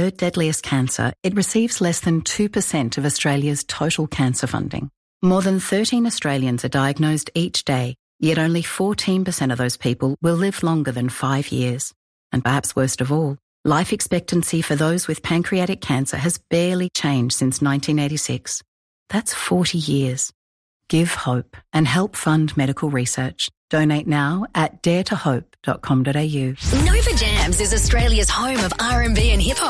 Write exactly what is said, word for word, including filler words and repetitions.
third deadliest cancer, it receives less than two percent of Australia's total cancer funding. More than thirteen Australians are diagnosed each day, yet only fourteen percent of those people will live longer than five years. And perhaps worst of all, life expectancy for those with pancreatic cancer has barely changed since nineteen eighty-six. That's forty years. Give hope and help fund medical research. Donate now at dare to hope dot com dot a u. Nova Jams is Australia's home of R and B and hip hop.